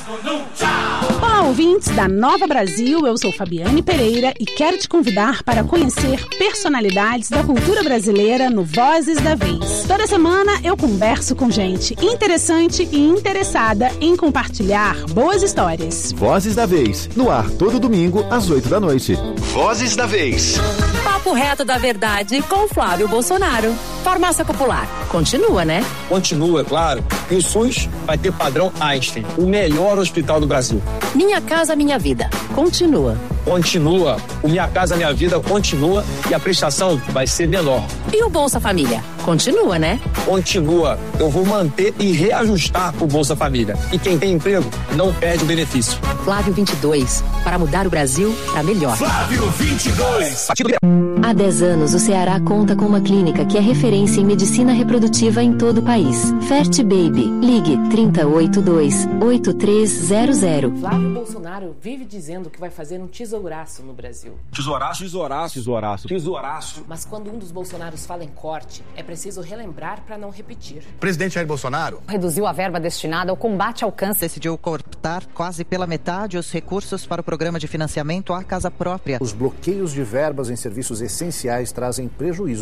Olá, ouvintes da Nova Brasil, eu sou Fabiane Pereira e quero te convidar para conhecer personalidades da cultura brasileira no Vozes da Vez. Toda semana eu converso com gente interessante e interessada em compartilhar boas histórias. Vozes da Vez, no ar todo domingo às 8 da noite. Vozes da Vez. Papo reto da verdade com Flávio Bolsonaro. Farmácia Popular. Continua, né? Continua, claro. E o SUS vai ter padrão Einstein, o melhor hospital do Brasil. Minha Casa Minha Vida. Continua. Continua. O Minha Casa Minha Vida continua e a prestação vai ser menor. E o Bolsa Família? Continua, né? Continua. Eu vou manter e reajustar o Bolsa Família. E quem tem emprego não perde o benefício. Flávio 22. Para mudar o Brasil para melhor. Flávio 22. Há 10 anos, o Ceará conta com uma clínica que é referência em medicina reprodutiva em todo o país. Fert Baby. Ligue 3082-8300. Flávio Bolsonaro vive dizendo que vai fazer um tesouraço no Brasil. Tesouraço? Tesouraço. Tesouraço. Tesouraço. Mas quando um dos Bolsonaros fala em corte, é preciso relembrar para não repetir. O presidente Jair Bolsonaro reduziu a verba destinada ao combate ao câncer. Decidiu cortar quase pela metade os recursos para o programa de financiamento à casa própria. Os bloqueios de verbas em serviços essenciais trazem prejuízo